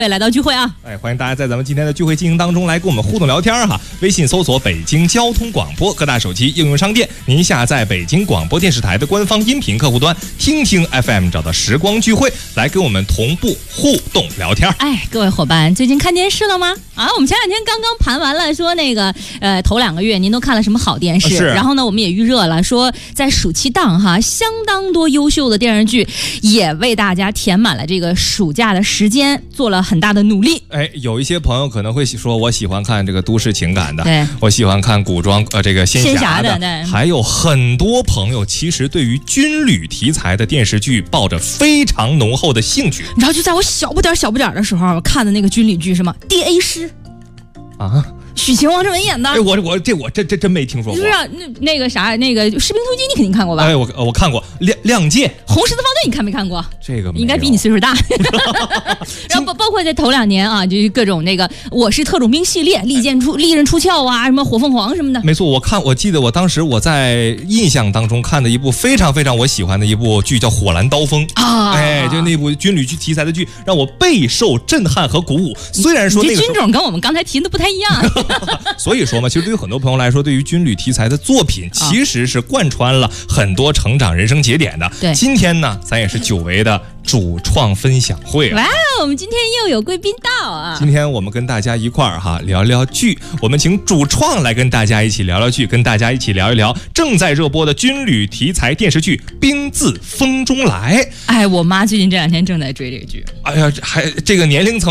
来到聚会啊！ 欢迎大家在咱们今天的聚会进行当中来跟我们互动聊天哈。微信搜索北京交通广播，各大手机应用商店您下载北京广播电视台的官方音频客户端，听听 FM， 找到时光聚会来跟我们同步互动聊天。 各位伙伴，最近看电视了吗？我们前两天刚刚盘完了，说那个头2个月您都看了什么好电视？然后呢，我们也预热了，说在暑期档哈，相当多优秀的电视剧也为大家填满了这个暑假的时间，做了很大的努力。 有一些朋友可能会说，我喜欢看这个都市情感的， 对， 我喜欢看古装这个仙侠的， 对， 还有很多朋友其实对于军旅题材的电视剧抱着非常浓厚的兴趣。 你知道，就在我小不点的时候，我看的那个军旅剧，什么 DA 师啊。许晴、王志文演的。 我真没听说过。 就是那个啥，那个《士兵突击》你肯定看过吧？ 我看过《亮剑》。 红十字方队你看没看过？ 这个应该比你岁数大。然后包括在头2年啊，就是各种那个《我是特种兵》系列，利刃出鞘啊，什么火凤凰什么的。 没错，我记得我当时我在印象当中看的一部非常非常我喜欢的一部剧叫《火蓝刀锋》啊，就那部军旅剧题材的剧，让我备受震撼和鼓舞。虽然说那个军种跟我们刚才提的不太一样。 所以说嘛，其实对于很多朋友来说，对于军旅题材的作品其实是贯穿了很多成长人生节点的。 对， 今天呢，咱也是久违的主创分享会哇，我们今天又有贵宾到啊！ 今天我们跟大家一块儿聊聊剧，我们请主创来跟大家一起聊聊剧，跟大家一起聊一聊正在热播的军旅题材电视剧《兵自风中来》。 我妈最近这2天正在追这个剧。 还这个年龄层